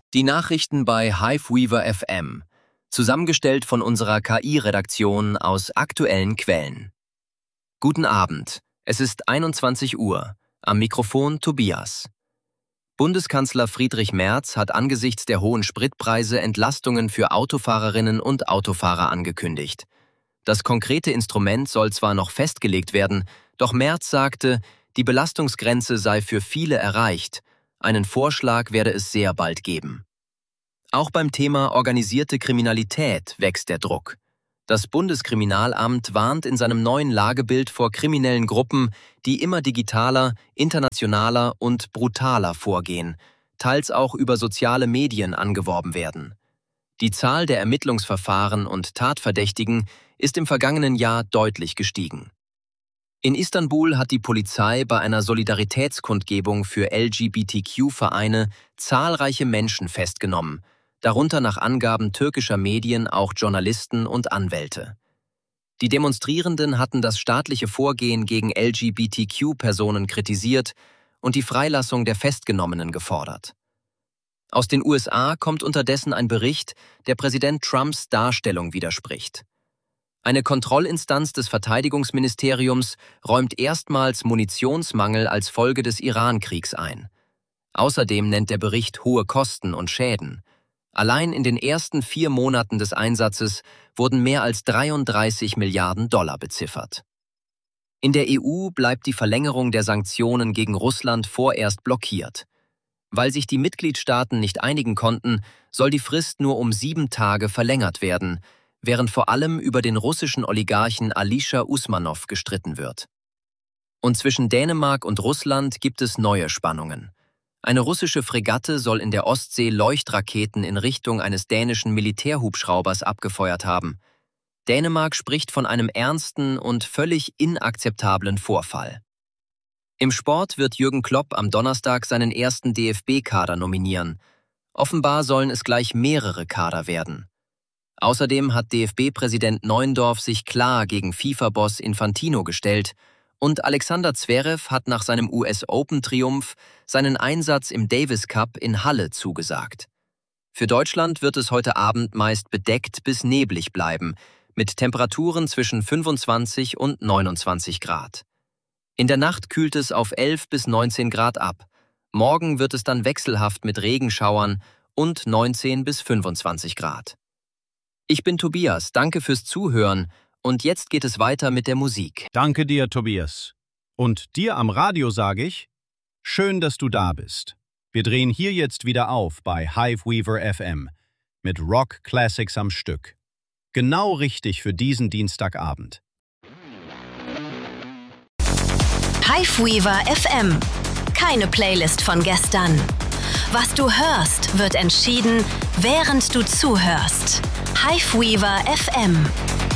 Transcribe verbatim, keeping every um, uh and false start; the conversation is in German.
Die Nachrichten bei Hiveweaver F M, zusammengestellt von unserer K I-Redaktion aus aktuellen Quellen. Guten Abend, es ist einundzwanzig Uhr, am Mikrofon Tobias. Bundeskanzler Friedrich Merz hat angesichts der hohen Spritpreise Entlastungen für Autofahrerinnen und Autofahrer angekündigt. Das konkrete Instrument soll zwar noch festgelegt werden, doch Merz sagte, die Belastungsgrenze sei für viele erreicht. Einen Vorschlag werde es sehr bald geben. Auch beim Thema organisierte Kriminalität wächst der Druck. Das Bundeskriminalamt warnt in seinem neuen Lagebild vor kriminellen Gruppen, die immer digitaler, internationaler und brutaler vorgehen, teils auch über soziale Medien angeworben werden. Die Zahl der Ermittlungsverfahren und Tatverdächtigen ist im vergangenen Jahr deutlich gestiegen. In Istanbul hat die Polizei bei einer Solidaritätskundgebung für L G B T Q-Vereine zahlreiche Menschen festgenommen, darunter nach Angaben türkischer Medien auch Journalisten und Anwälte. Die Demonstrierenden hatten das staatliche Vorgehen gegen L G B T Q-Personen kritisiert und die Freilassung der Festgenommenen gefordert. Aus den U S A kommt unterdessen ein Bericht, der Präsident Trumps Darstellung widerspricht. Eine Kontrollinstanz des Verteidigungsministeriums räumt erstmals Munitionsmangel als Folge des Iran-Kriegs ein. Außerdem nennt der Bericht hohe Kosten und Schäden. Allein in den ersten vier Monaten des Einsatzes wurden mehr als dreiunddreißig Milliarden Dollar beziffert. In der E U bleibt die Verlängerung der Sanktionen gegen Russland vorerst blockiert. Weil sich die Mitgliedstaaten nicht einigen konnten, soll die Frist nur um sieben Tage verlängert werden, während vor allem über den russischen Oligarchen Alisher Usmanow gestritten wird. Und zwischen Dänemark und Russland gibt es neue Spannungen. Eine russische Fregatte soll in der Ostsee Leuchtraketen in Richtung eines dänischen Militärhubschraubers abgefeuert haben. Dänemark spricht von einem ernsten und völlig inakzeptablen Vorfall. Im Sport wird Jürgen Klopp am Donnerstag seinen ersten D F B-Kader nominieren. Offenbar sollen es gleich mehrere Kader werden. Außerdem hat D F B-Präsident Neuendorf sich klar gegen FIFA-Boss Infantino gestellt und Alexander Zverev hat nach seinem U S Open-Triumph seinen Einsatz im Davis Cup in Halle zugesagt. Für Deutschland wird es heute Abend meist bedeckt bis neblig bleiben, mit Temperaturen zwischen fünfundzwanzig und neunundzwanzig Grad. In der Nacht kühlt es auf elf bis neunzehn Grad ab. Morgen wird es dann wechselhaft mit Regenschauern und neunzehn bis fünfundzwanzig Grad. Ich bin Tobias, danke fürs Zuhören und jetzt geht es weiter mit der Musik. Danke dir, Tobias. Und dir am Radio sage ich, schön, dass du da bist. Wir drehen hier jetzt wieder auf bei Hiveweaver F M mit Rock Classics am Stück. Genau richtig für diesen Dienstagabend. Hiveweaver F M. Keine Playlist von gestern. Was du hörst, wird entschieden, während du zuhörst. Hiveweaver F M.